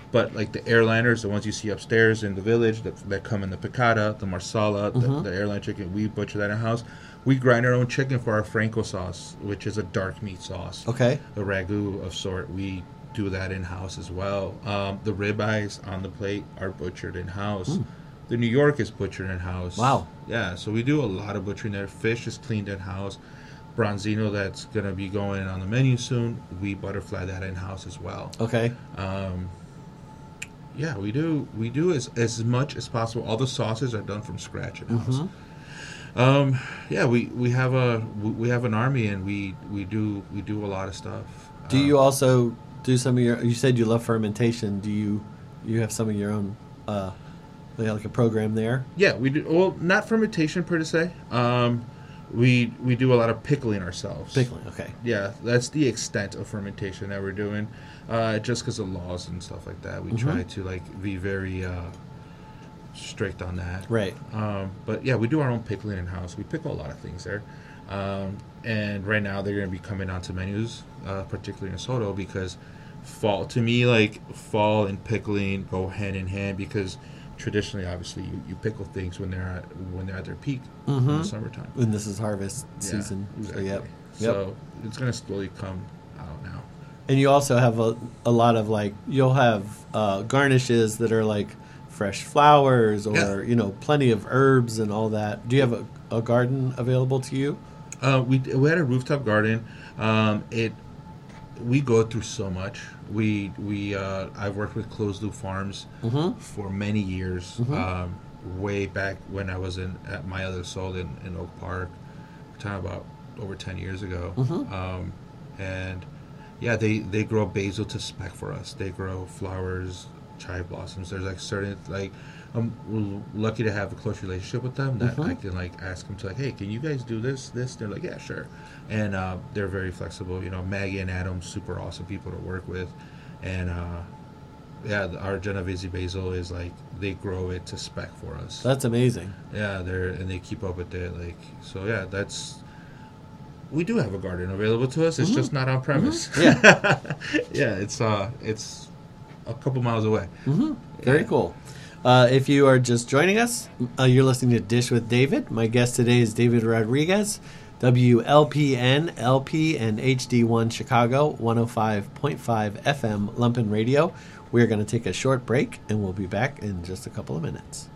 But like the airliners, the ones you see upstairs in the village that come in the piccata, the marsala, the airline chicken, we butcher that in house. We grind our own chicken for our Franco sauce, which is a dark meat sauce. Okay. A ragu of sort. We do that in house as well. The ribeyes on the plate are butchered in house. The New York is butchered in house. Wow. Yeah, so we do a lot of butchering there. Fish is cleaned in house. Bronzino, that's going to be going on the menu soon. We butterfly that in house as well. Okay. Yeah, we do as much as possible. All the sauces are done from scratch in house. Yeah, we have an army, and we do a lot of stuff. Do you also do some of your? You said you love fermentation. Do you have some of your own? Like a program there? Yeah, we do. Well, not fermentation per se. We do a lot of pickling ourselves. Pickling, okay. Yeah, that's the extent of fermentation that we're doing. Just because of laws and stuff like that, we try to like be very strict on that. Right. But yeah, we do our own pickling in house. We pickle a lot of things there. And right now they're going to be coming onto menus, particularly in Soto, because fall and pickling go hand in hand, because traditionally, obviously, you pickle things when they're at their peak in the summertime. And this is harvest season. Exactly. Yep. So it's going to slowly come out now. And you also have a lot of you'll have garnishes that are like fresh flowers or plenty of herbs and all that. Do you have a garden available to you? We had a rooftop garden. We go through so much. I've worked with Closed Loop Farms for many years. Way back when I was at My Other Soul in Oak Park, we're talking about over 10 years ago. And yeah, they grow basil to spec for us. They grow flowers, chive blossoms. There's certain I'm lucky to have a close relationship with them that I can ask them to hey, can you guys do this? They're like, yeah, sure. And they're very flexible. Maggie and Adam, super awesome people to work with. And yeah, our Genovese basil is they grow it to spec for us. That's amazing. Yeah, they keep up with it. So yeah, we do have a garden available to us. It's just not on premise. Yeah. Yeah, it's a couple miles away. Very cool. If you are just joining us, you're listening to Dish with David. My guest today is David Rodriguez, WLPN, LP, and HD1 Chicago, 105.5 FM Lumpen Radio. We're going to take a short break, and we'll be back in just a couple of minutes.